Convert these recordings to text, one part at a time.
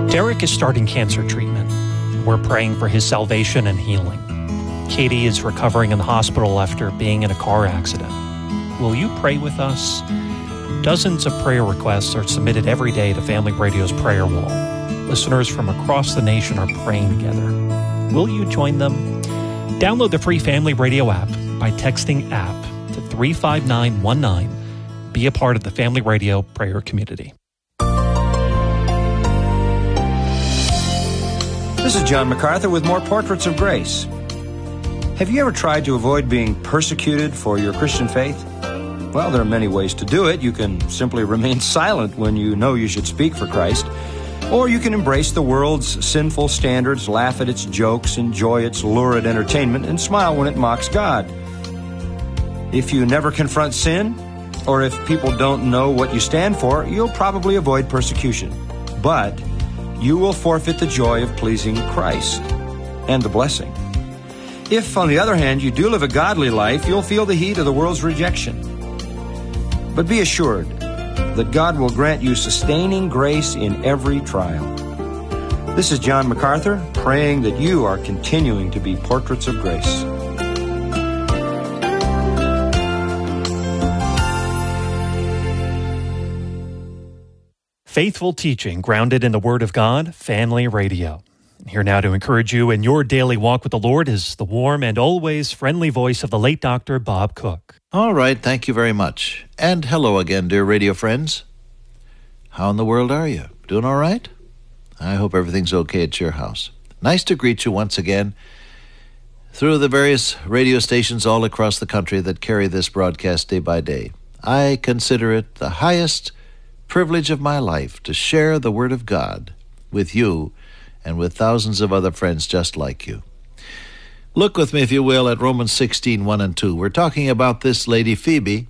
Derek is starting cancer treatment. We're praying for his salvation and healing. Katie is recovering in the hospital after being in a car accident. Will you pray with us? Dozens of prayer requests are submitted every day to Family Radio's prayer wall. Listeners from across the nation are praying together. Will you join them? Download the free Family Radio app by texting APP to 35919. Be a part of the Family Radio prayer community. This is John MacArthur with more Portraits of Grace. Have you ever tried to avoid being persecuted for your Christian faith? Well, there are many ways to do it. You can simply remain silent when you know you should speak for Christ. Or you can embrace the world's sinful standards, laugh at its jokes, enjoy its lurid entertainment, and smile when it mocks God. If you never confront sin, or if people don't know what you stand for, you'll probably avoid persecution. But you will forfeit the joy of pleasing Christ and the blessing. If, on the other hand, you do live a godly life, you'll feel the heat of the world's rejection. But be assured that God will grant you sustaining grace in every trial. This is John MacArthur, praying that you are continuing to be portraits of grace. Faithful teaching grounded in the Word of God, Family Radio. Here now to encourage you in your daily walk with the Lord is the warm and always friendly voice of the late Dr. Bob Cook. All right, thank you very much. And hello again, dear radio friends. How in the world are you? Doing all right? I hope everything's okay at your house. Nice to greet you once again through the various radio stations all across the country that carry this broadcast day by day. I consider it the highest privilege of my life to share the Word of God with you and with thousands of other friends just like you. Look with me, if you will, at Romans 16, 1 and 2. We're talking about this lady, Phoebe,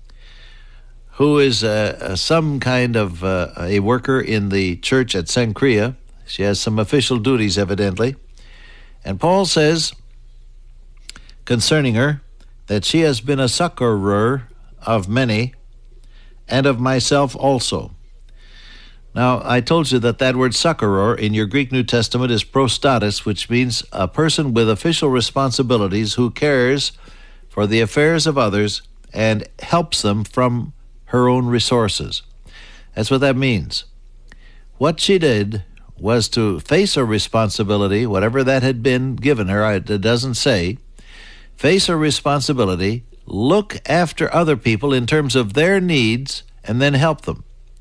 who is some kind of a worker in the church at Cenchrea. She has some official duties, evidently. And Paul says concerning her that she has been a succorer of many, and of myself also. Now, I told you that word succorer in your Greek New Testament is prostatis, which means a person with official responsibilities who cares for the affairs of others and helps them from her own resources. That's what that means. What she did was to face her responsibility, whatever that had been given her, it doesn't say, face her responsibility, look after other people in terms of their needs, and then help them.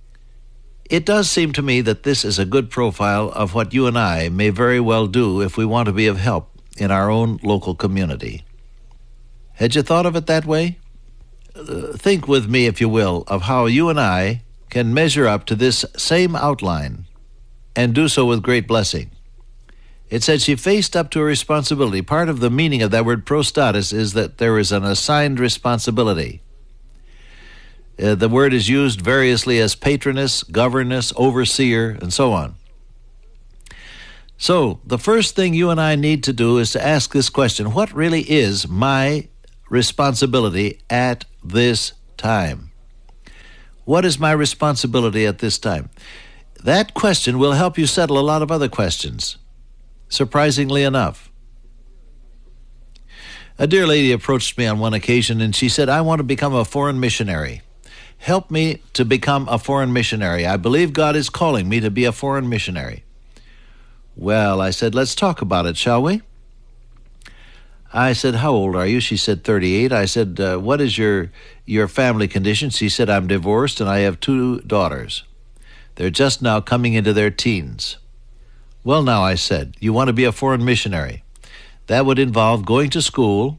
It does seem to me that this is a good profile of what you and I may very well do if we want to be of help in our own local community. Had you thought of it that way? Think with me, if you will, of how you and I can measure up to this same outline and do so with great blessing. It said she faced up to a responsibility. Part of the meaning of that word prostatis is that there is an assigned responsibility. The word is used variously as patroness, governess, overseer, and so on. So, the first thing you and I need to do is to ask this question: what really is my responsibility at this time? What is my responsibility at this time? That question will help you settle a lot of other questions, surprisingly enough. A dear lady approached me on one occasion and she said, I want to become a foreign missionary. Help me to become a foreign missionary. I believe God is calling me to be a foreign missionary. Well, I said, let's talk about it, shall we? I said, how old are you? She said, 38. I said, what is your family condition? She said, I'm divorced and I have 2 daughters. They're just now coming into their teens. Well, now, I said, you want to be a foreign missionary. That would involve going to school,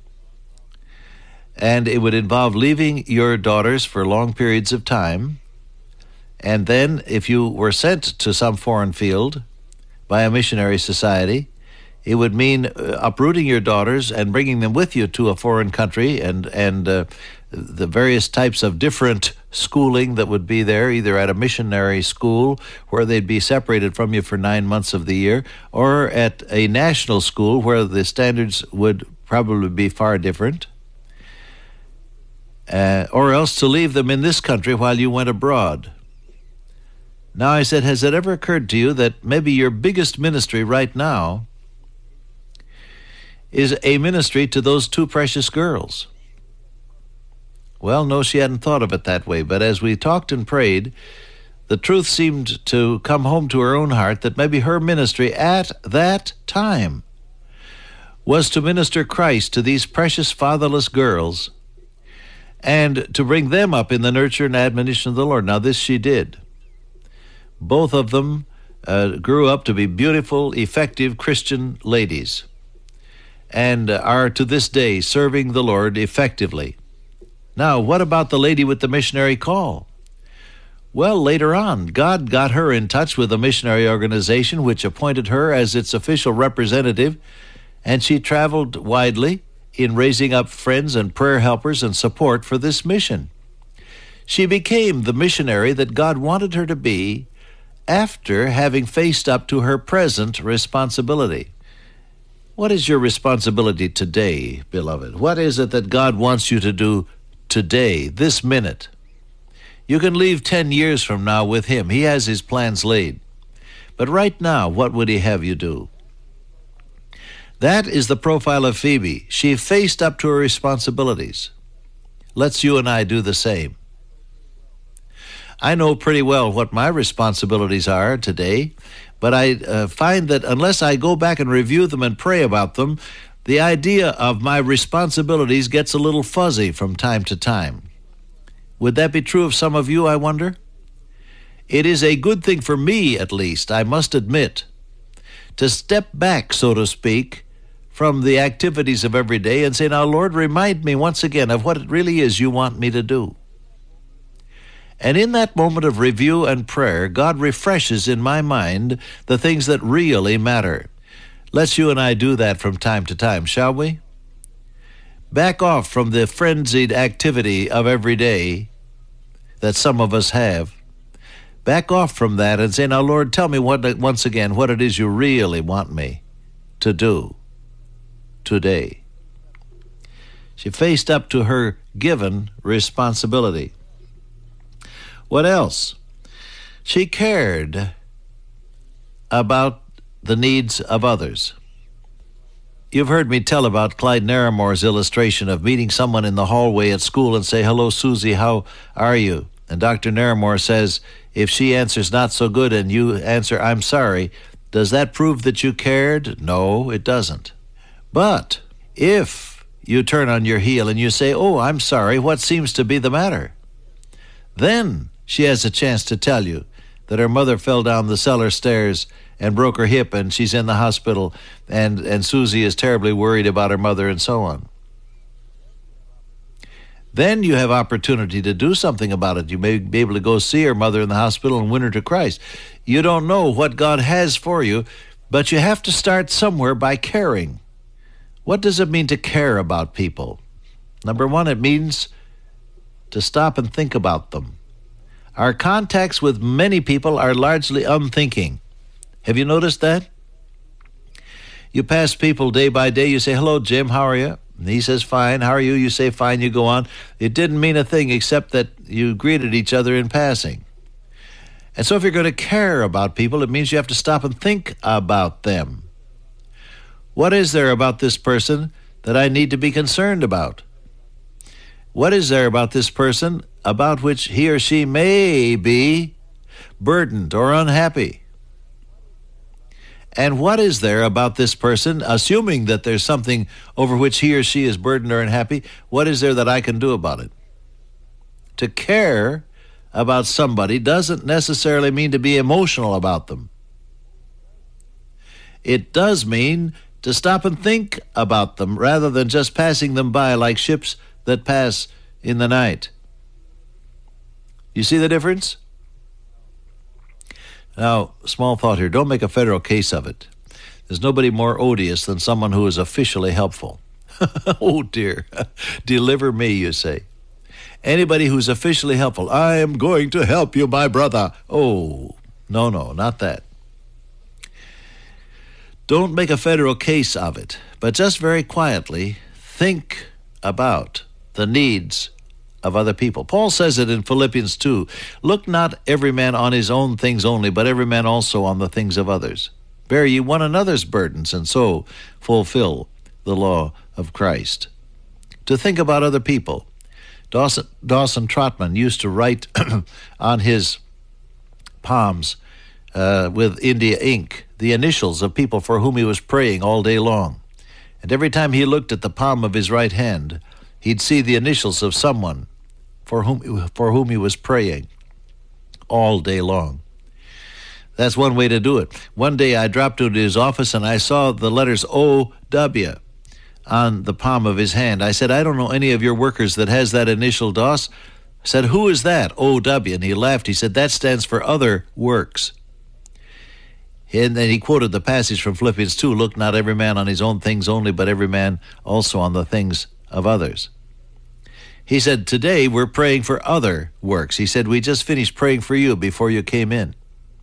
and it would involve leaving your daughters for long periods of time. And then if you were sent to some foreign field by a missionary society, it would mean uprooting your daughters and bringing them with you to a foreign country and the various types of different schooling that would be there, either at a missionary school where they'd be separated from you for 9 months of the year, or at a national school where the standards would probably be far different, or else to leave them in this country while you went abroad. Now, I said, has it ever occurred to you that maybe your biggest ministry right now is a ministry to those two precious girls? Well, no, she hadn't thought of it that way, but as we talked and prayed, the truth seemed to come home to her own heart that maybe her ministry at that time was to minister Christ to these precious fatherless girls and to bring them up in the nurture and admonition of the Lord. Now, this she did. Both of them grew up to be beautiful, effective Christian ladies and are to this day serving the Lord effectively. Now, what about the lady with the missionary call? Well, later on, God got her in touch with a missionary organization which appointed her as its official representative, and she traveled widely in raising up friends and prayer helpers and support for this mission. She became the missionary that God wanted her to be after having faced up to her present responsibility. What is your responsibility today, beloved? What is it that God wants you to do today, this minute? You can leave 10 years from now with Him. He has His plans laid. But right now, what would He have you do? That is the profile of Phoebe. She faced up to her responsibilities. Let's you and I do the same. I know pretty well what my responsibilities are today, but I find that unless I go back and review them and pray about them, the idea of my responsibilities gets a little fuzzy from time to time. Would that be true of some of you, I wonder? It is a good thing for me, at least, I must admit, to step back, so to speak, from the activities of every day and say, now, Lord, remind me once again of what it really is you want me to do. And in that moment of review and prayer, God refreshes in my mind the things that really matter. Let's you and I do that from time to time, shall we? Back off from the frenzied activity of every day that some of us have. Back off from that and say, now, Lord, tell me once again what it is you really want me to do today. She faced up to her given responsibility. What else? She cared about the needs of others. You've heard me tell about Clyde Narramore's illustration of meeting someone in the hallway at school and say, hello, Susie, how are you? And Dr. Narramore says, if she answers not so good and you answer, I'm sorry, does that prove that you cared? No, it doesn't. But if you turn on your heel and you say, oh, I'm sorry, what seems to be the matter? Then she has a chance to tell you that her mother fell down the cellar stairs and broke her hip and she's in the hospital and Susie is terribly worried about her mother and so on. Then you have opportunity to do something about it. You may be able to go see her mother in the hospital and win her to Christ. You don't know what God has for you, but you have to start somewhere by caring. What does it mean to care about people? Number one, it means to stop and think about them. Our contacts with many people are largely unthinking. Have you noticed that? You pass people day by day, you say, hello, Jim, how are you? And he says, fine, how are you? You say, fine, you go on. It didn't mean a thing except that you greeted each other in passing. And so if you're going to care about people, it means you have to stop and think about them. What is there about this person that I need to be concerned about? What is there about this person about which he or she may be burdened or unhappy? And what is there about this person, assuming that there's something over which he or she is burdened or unhappy, what is there that I can do about it? To care about somebody doesn't necessarily mean to be emotional about them. It does mean to stop and think about them rather than just passing them by like ships that pass in the night. You see the difference? Now, small thought here, don't make a federal case of it. There's nobody more odious than someone who is officially helpful. Oh dear, deliver me, you say. Anybody who's officially helpful, I am going to help you, my brother. Oh, no, not that. Don't make a federal case of it, but just very quietly think about the needs of other people. Paul says it in Philippians 2, look not every man on his own things only, but every man also on the things of others. Bear ye one another's burdens, and so fulfill the law of Christ. To think about other people. Dawson Trotman used to write on his palms with India ink the initials of people for whom he was praying all day long. And every time he looked at the palm of his right hand, he'd see the initials of someone for whom he was praying all day long. That's one way to do it. One day I dropped into his office and I saw the letters O.W. on the palm of his hand. I said, I don't know any of your workers that has that initial, Doss. I said, who is that? O.W. And he laughed. He said, that stands for other works. And then he quoted the passage from Philippians 2, look not every man on his own things only, but every man also on the things of others. He said, today we're praying for other works. He said, we just finished praying for you before you came in.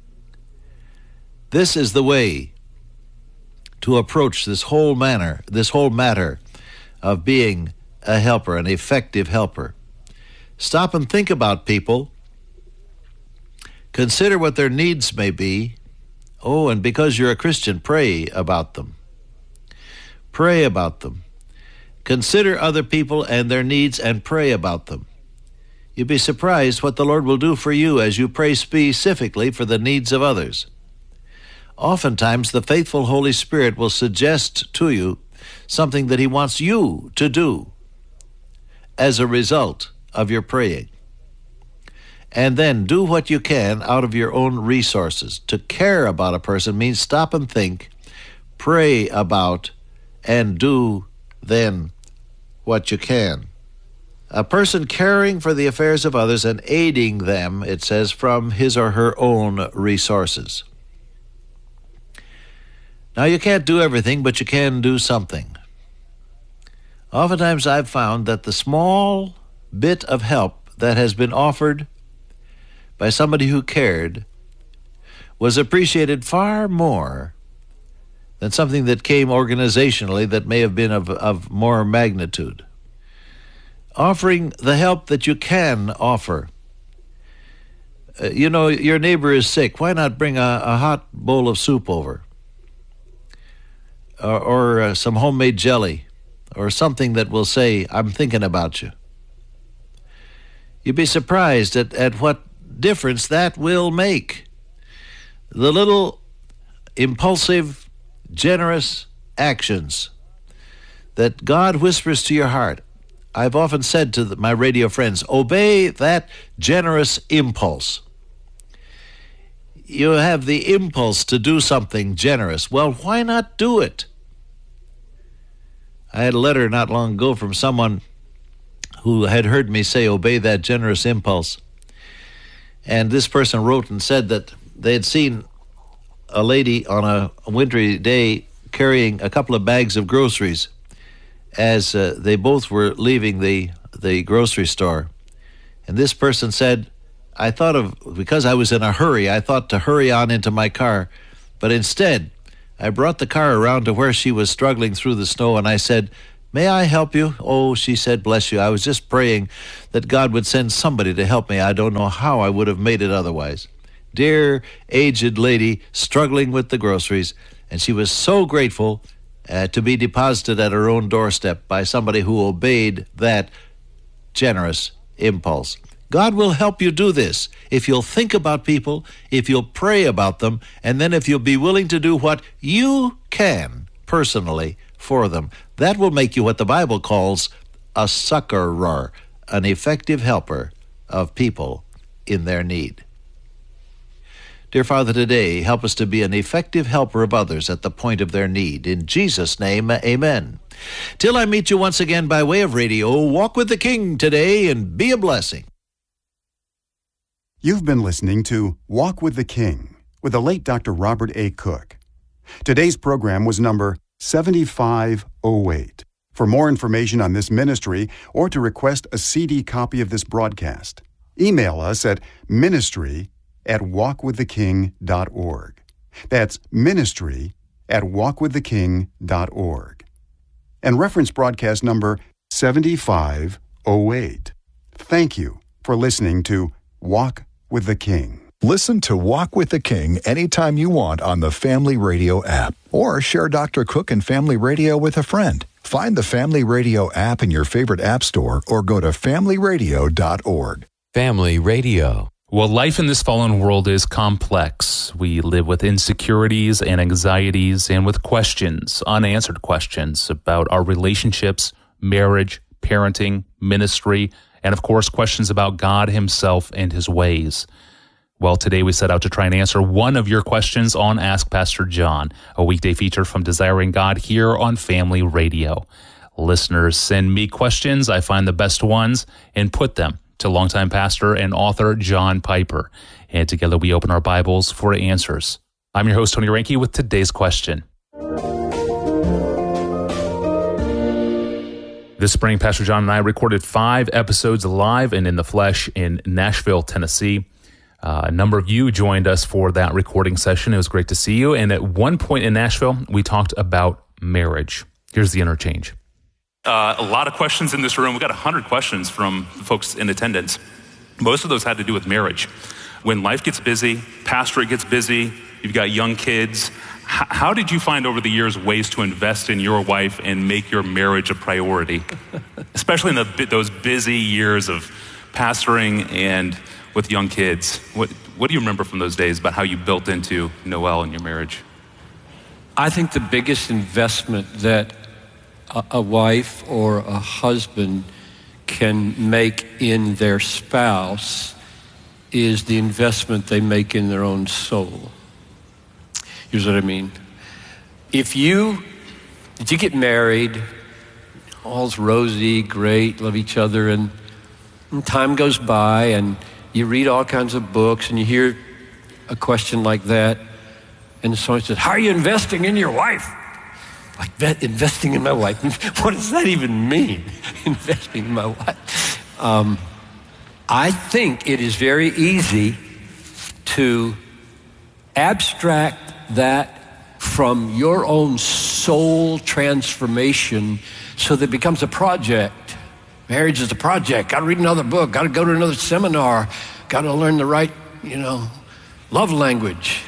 This is the way to approach this whole matter of being a helper, an effective helper. Stop and think about people. Consider what their needs may be. Oh, and because you're a Christian, pray about them. Pray about them. Consider other people and their needs and pray about them. You'd be surprised what the Lord will do for you as you pray specifically for the needs of others. Oftentimes, the faithful Holy Spirit will suggest to you something that He wants you to do as a result of your praying. And then do what you can out of your own resources. To care about a person means stop and think, pray about, and do then what you can. A person caring for the affairs of others and aiding them, it says, from his or her own resources. Now, you can't do everything, but you can do something. Oftentimes I've found that the small bit of help that has been offered by somebody who cared was appreciated far more than something that came organizationally that may have been of more magnitude. Offering the help that you can offer. Your neighbor is sick. Why not bring a hot bowl of soup over? Or some homemade jelly, or something that will say, I'm thinking about you. You'd be surprised at what difference that will make. The little impulsive, generous actions that God whispers to your heart. I've often said to my radio friends, obey that generous impulse. You have the impulse to do something generous. Well, why not do it? I had a letter not long ago from someone who had heard me say, obey that generous impulse. And this person wrote and said that they had seen a lady on a wintry day carrying a couple of bags of groceries as they both were leaving the grocery store. And this person said, because I was in a hurry, I thought to hurry on into my car, but instead I brought the car around to where she was struggling through the snow, and I said, may I help you? Oh, she said, bless you. I was just praying that God would send somebody to help me. I don't know how I would have made it otherwise. Dear, aged lady struggling with the groceries, and she was so grateful to be deposited at her own doorstep by somebody who obeyed that generous impulse. God will help you do this if you'll think about people, if you'll pray about them, and then if you'll be willing to do what you can personally for them. That will make you what the Bible calls a succorer, an effective helper of people in their need. Dear Father, today, help us to be an effective helper of others at the point of their need. In Jesus' name, amen. Till I meet you once again by way of radio, walk with the King today and be a blessing. You've been listening to Walk with the King with the late Dr. Robert A. Cook. Today's program was number 7508. For more information on this ministry or to request a CD copy of this broadcast, email us at ministry@walkwiththeking.org. That's ministry@walkwiththeking.org. And reference broadcast number 7508. Thank you for listening to Walk with the King. Listen to Walk with the King anytime you want on the Family Radio app, or share Dr. Cook and Family Radio with a friend. Find the Family Radio app in your favorite app store or go to familyradio.org. Family Radio. Well, life in this fallen world is complex. We live with insecurities and anxieties and with questions, unanswered questions about our relationships, marriage, parenting, ministry, and of course, questions about God himself and his ways. Well, today we set out to try and answer one of your questions on Ask Pastor John, a weekday feature from Desiring God here on Family Radio. Listeners send me questions. I find the best ones and put them to longtime pastor and author John Piper. And together we open our Bibles for answers. I'm your host, Tony Reinke, with today's question. This spring, Pastor John and I recorded 5 episodes live and in the flesh in Nashville, Tennessee. A number of you joined us for that recording session. It was great to see you. And at one point in Nashville, we talked about marriage. Here's the interchange. A lot of questions in this room. We got 100 questions from folks in attendance. Most of those had to do with marriage. When life gets busy, pastorate gets busy, you've got young kids. How did you find over the years ways to invest in your wife and make your marriage a priority? Especially in those busy years of pastoring and with young kids. What do you remember from those days about how you built into Noelle and your marriage? I think the biggest investment that a wife or a husband can make in their spouse is the investment they make in their own soul. Here's what I mean. If you get married, all's rosy, great, love each other, and time goes by and you read all kinds of books and you hear a question like that, and someone says, how are you investing in your wife? Like that, investing in my wife. What does that even mean? Investing in my wife. I think it is very easy to abstract that from your own soul transformation so that it becomes a project. Marriage is a project. Got to read another book. Got to go to another seminar. Got to learn the right, love language.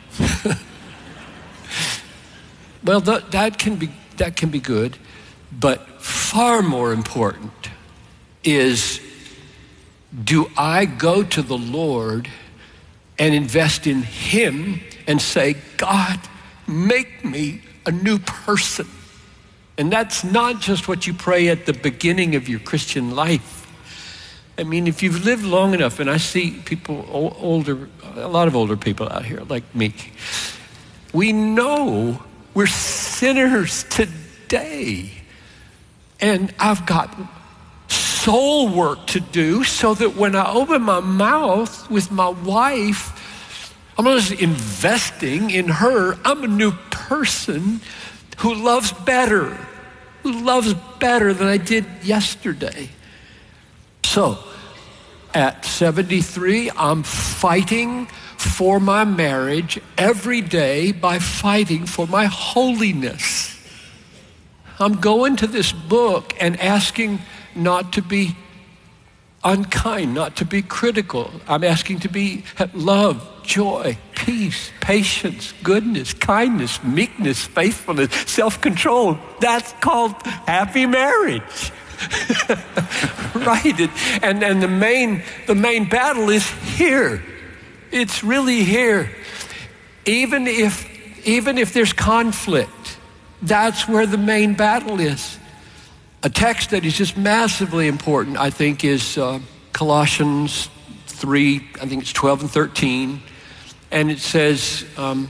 Well, that can be good, but far more important is, do I go to the Lord and invest in him and say, God, make me a new person? And that's not just what you pray at the beginning of your Christian life. I mean, if you've lived long enough, and I see people a lot of older people out here like me, we know we're sinners today. And I've got soul work to do so that when I open my mouth with my wife, I'm not just investing in her, I'm a new person who loves better than I did yesterday. So, at 73, I'm fighting for my marriage every day by fighting for my holiness. I'm going to this book and asking not to be unkind, not to be critical. I'm asking to be love, joy, peace, patience, goodness, kindness, meekness, faithfulness, self-control. That's called happy marriage. Right? And the main battle is here. It's really here. Even if there's conflict, that's where the main battle is. A text that is just massively important, I think, is Colossians 3, I think it's 12 and 13. And it says,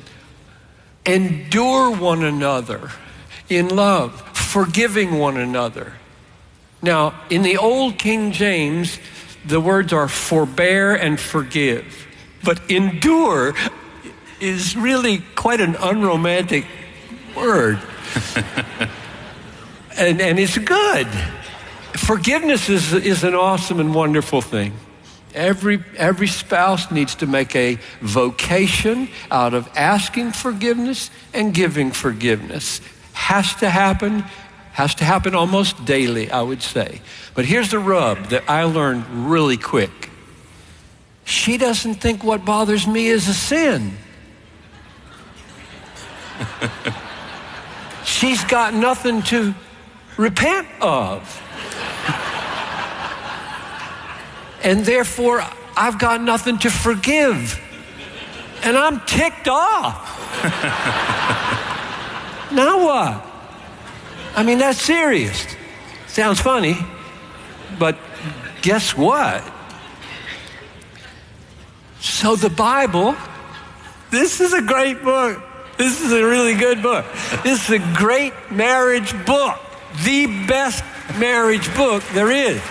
endure one another in love, forgiving one another. Now, in the old King James, the words are forbear and forgive. But endure is really quite an unromantic word. and it's good. Forgiveness is an awesome and wonderful thing. Every spouse needs to make a vocation out of asking forgiveness and giving forgiveness. Has to happen, Has to happen almost daily, I would say. But here's the rub that I learned really quick. She doesn't think what bothers me is a sin. She's got nothing to repent of. And therefore, I've got nothing to forgive. And I'm ticked off. Now what? I mean, that's serious. Sounds funny, but guess what? So the Bible, this is a great book. This is a really good book. This is a great marriage book. The best marriage book there is.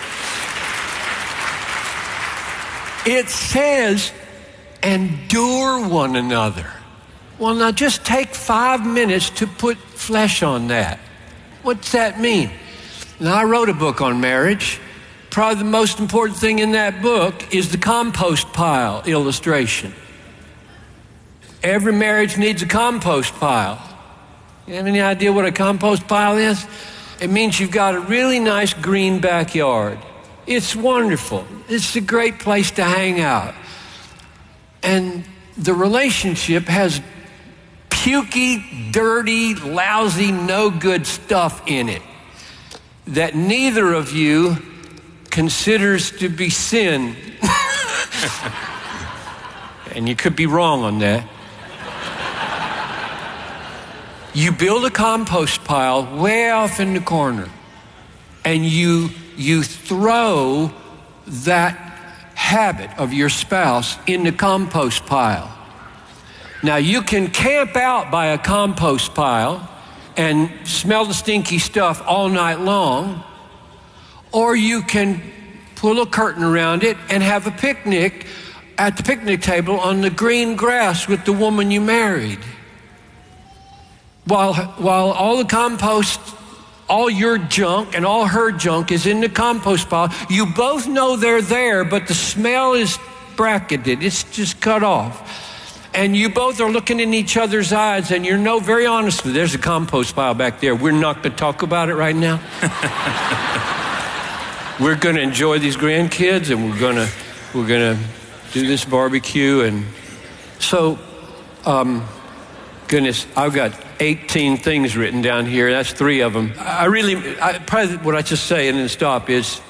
It says, endure one another. Well, now just take 5 minutes to put flesh on that. What's that mean? Now, I wrote a book on marriage. Probably the most important thing in that book is the compost pile illustration. Every marriage needs a compost pile. You have any idea what a compost pile is? It means you've got a really nice green backyard. It's wonderful. It's a great place to hang out. And the relationship has pukey, dirty, lousy, no good stuff in it that neither of you considers to be sin. And you could be wrong on that. You build a compost pile way off in the corner, and you throw that habit of your spouse in the compost pile. Now, you can camp out by a compost pile and smell the stinky stuff all night long, or you can pull a curtain around it and have a picnic at the picnic table on the green grass with the woman you married. While all the compost, all your junk and all her junk is in the compost pile, you both know they're there, but the smell is bracketed. It's just cut off. And you both are looking in each other's eyes, and you're very honest with, there's a compost pile back there. We're not going to talk about it right now. We're going to enjoy these grandkids, and we're going to do this barbecue. And so, goodness, I've got 18 things written down here. That's 3 of them. Probably what I just say and then stop is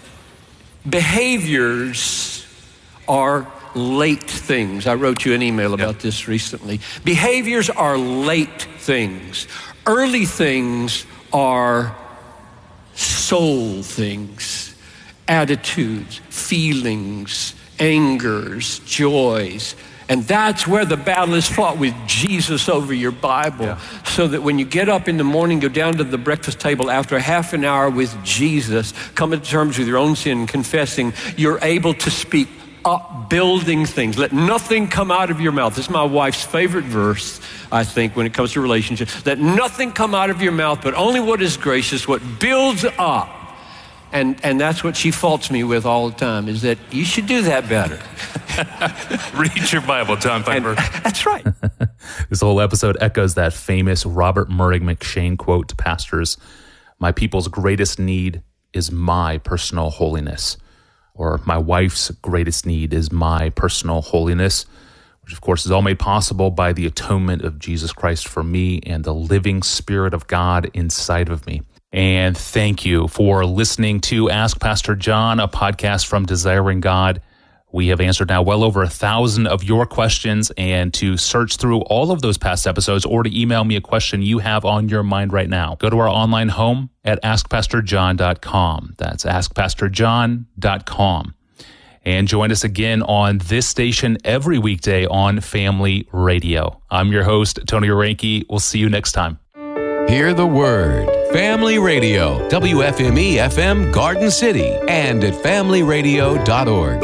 behaviors are late things. I wrote you an email about this recently. Behaviors are late things. Early things are soul things, attitudes, feelings, angers, joys. And that's where the battle is fought with Jesus over your Bible. So that when you get up in the morning, go down to the breakfast table after a half an hour with Jesus, come to terms with your own sin, confessing, you're able to speak upbuilding things. Let nothing come out of your mouth. This is my wife's favorite verse, I think, when it comes to relationships. Let nothing come out of your mouth, but only what is gracious, what builds up. And that's what she faults me with all the time, is that you should do that better. Read your Bible, John Piper. That's right. This whole episode echoes that famous Robert Murray McCheyne quote to pastors: "My people's greatest need is my personal holiness," or "My wife's greatest need is my personal holiness," which of course is all made possible by the atonement of Jesus Christ for me and the living Spirit of God inside of me. And thank you for listening to Ask Pastor John, a podcast from Desiring God. We have answered now well over 1,000 of your questions, and to search through all of those past episodes or to email me a question you have on your mind right now, go to our online home at askpastorjohn.com. That's askpastorjohn.com. And join us again on this station every weekday on Family Radio. I'm your host, Tony Orenke. We'll see you next time. Hear the word. Family Radio, WFME-FM Garden City, and at familyradio.org.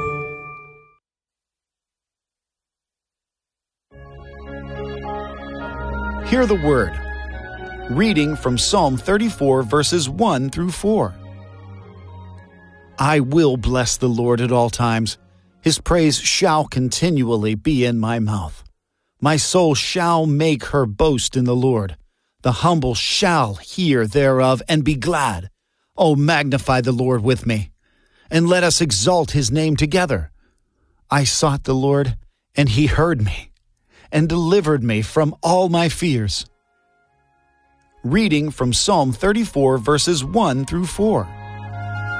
Hear the word. Reading from Psalm 34, verses 1 through 4. I will bless the Lord at all times. His praise shall continually be in my mouth. My soul shall make her boast in the Lord. The humble shall hear thereof and be glad. O magnify the Lord with me, and let us exalt his name together. I sought the Lord, and he heard me, and delivered me from all my fears. Reading from Psalm 34, verses 1 through 4.